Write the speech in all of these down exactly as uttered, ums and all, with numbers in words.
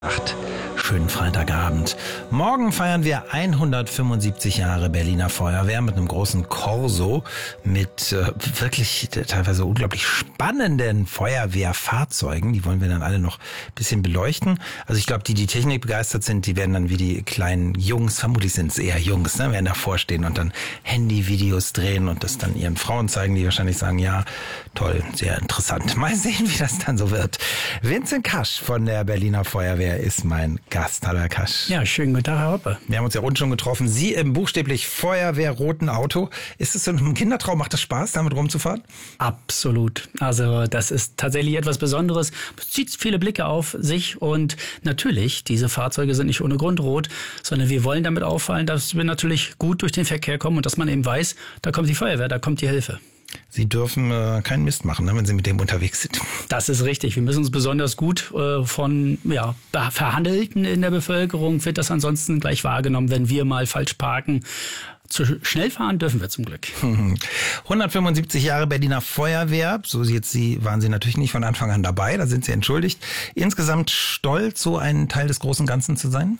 Acht. Schönen Freitagabend. Morgen feiern wir hundertfünfundsiebzig Jahre Berliner Feuerwehr mit einem großen Corso mit äh, wirklich teilweise unglaublich spannenden Feuerwehrfahrzeugen. Die wollen wir dann alle noch ein bisschen beleuchten. Also ich glaube, die, die Technik begeistert sind, die werden dann wie die kleinen Jungs, vermutlich sind es eher Jungs, ne, werden davor stehen und dann Handyvideos drehen und das dann ihren Frauen zeigen, die wahrscheinlich sagen, ja, toll, sehr interessant. Mal sehen, wie das dann so wird. Vincent Kasch von der Berliner Feuerwehr ist mein Gast. Hallo, Herr Kasch. Ja, schönen guten Tag, Herr Hoppe. Wir haben uns ja unten schon getroffen. Sie im buchstäblich feuerwehrroten Auto. Ist es so ein Kindertraum? Macht das Spaß, damit rumzufahren? Absolut. Also das ist tatsächlich etwas Besonderes. Es zieht viele Blicke auf sich und natürlich, diese Fahrzeuge sind nicht ohne Grund rot, sondern wir wollen damit auffallen, dass wir natürlich gut durch den Verkehr kommen und dass man eben weiß, da kommt die Feuerwehr, da kommt die Hilfe. Sie dürfen äh, keinen Mist machen, ne, wenn Sie mit dem unterwegs sind. Das ist richtig. Wir müssen uns besonders gut äh, von ja, Verhandelten in der Bevölkerung, wird das ansonsten gleich wahrgenommen, wenn wir mal falsch parken. Zu schnell fahren dürfen wir zum Glück. hundertfünfundsiebzig Jahre Berliner Feuerwehr. So jetzt Sie, waren Sie natürlich nicht von Anfang an dabei, da sind Sie entschuldigt. Insgesamt stolz, so ein Teil des großen Ganzen zu sein?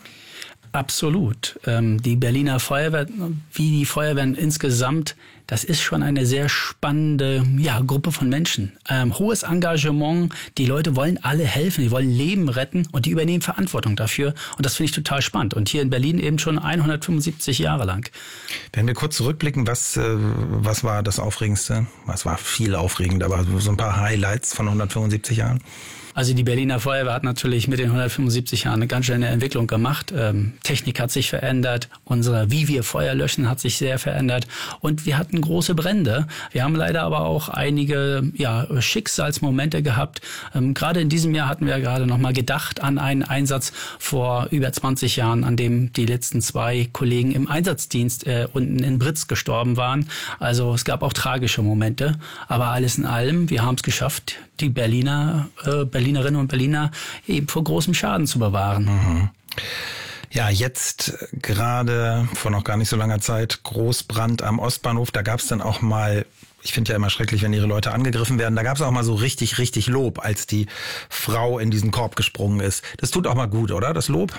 Absolut. Ähm, die Berliner Feuerwehr, wie die Feuerwehren insgesamt, das ist schon eine sehr spannende ja, Gruppe von Menschen. Ähm, hohes Engagement, die Leute wollen alle helfen, die wollen Leben retten und die übernehmen Verantwortung dafür. Und das finde ich total spannend. Und hier in Berlin eben schon hundertfünfundsiebzig Jahre lang. Wenn wir kurz zurückblicken, was, äh, was war das Aufregendste? Was war viel aufregend, aber so ein paar Highlights von hundertfünfundsiebzig Jahren? Also die Berliner Feuerwehr hat natürlich mit den hundertfünfundsiebzig Jahren eine ganz schöne Entwicklung gemacht. Ähm, Technik hat sich verändert, unsere, wie wir Feuer löschen, hat sich sehr verändert und wir hatten große Brände. Wir haben leider aber auch einige ja, Schicksalsmomente gehabt. Ähm, gerade in diesem Jahr hatten wir gerade noch mal gedacht an einen Einsatz vor über zwanzig Jahren, an dem die letzten zwei Kollegen im Einsatzdienst äh, unten in Britz gestorben waren. Also es gab auch tragische Momente, aber alles in allem, wir haben es geschafft, die Berliner äh, Berlinerinnen und Berliner eben vor großem Schaden zu bewahren. Mhm. Ja, jetzt gerade vor noch gar nicht so langer Zeit Großbrand am Ostbahnhof. Da gab es dann auch mal, ich finde ja immer schrecklich, wenn ihre Leute angegriffen werden, da gab es auch mal so richtig, richtig Lob, als die Frau in diesen Korb gesprungen ist. Das tut auch mal gut, oder, das Lob?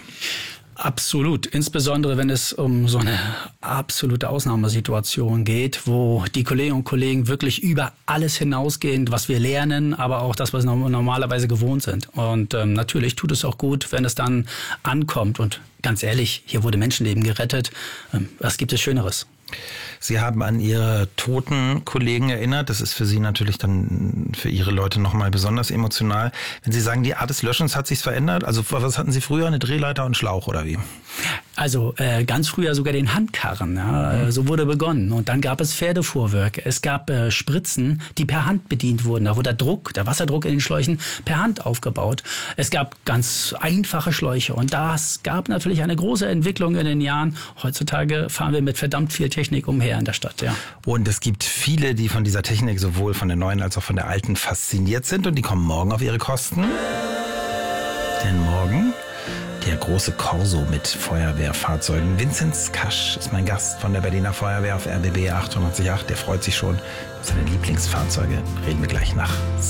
Absolut, insbesondere wenn es um so eine absolute Ausnahmesituation geht, wo die Kolleginnen und Kollegen wirklich über alles hinausgehen, was wir lernen, aber auch das, was wir normalerweise gewohnt sind. Und ähm, natürlich tut es auch gut, wenn es dann ankommt. Und ganz ehrlich, hier wurde Menschenleben gerettet. Ähm, was gibt es Schöneres? Sie haben an Ihre toten Kollegen erinnert. Das ist für Sie natürlich dann, für Ihre Leute nochmal besonders emotional. Wenn Sie sagen, die Art des Löschens hat sich verändert, also was hatten Sie früher, eine Drehleiter und einen Schlauch oder wie? Also äh, ganz früher sogar den Handkarren, ja, mhm. so wurde begonnen. Und dann gab es Pferdefuhrwerk. Es gab äh, Spritzen, die per Hand bedient wurden. Da wurde der Druck, der Wasserdruck in den Schläuchen per Hand aufgebaut. Es gab ganz einfache Schläuche. Und das gab natürlich eine große Entwicklung in den Jahren. Heutzutage fahren wir mit verdammt viel Technik umher in der Stadt. Ja. Und es gibt viele, die von dieser Technik sowohl von der neuen als auch von der alten fasziniert sind. Und die kommen morgen auf ihre Kosten. Denn morgen der große Corso mit Feuerwehrfahrzeugen. Vincent Kasch ist mein Gast von der Berliner Feuerwehr auf R B B achtundneunzig Komma acht. Der freut sich schon auf seine Lieblingsfahrzeuge. Reden wir gleich nach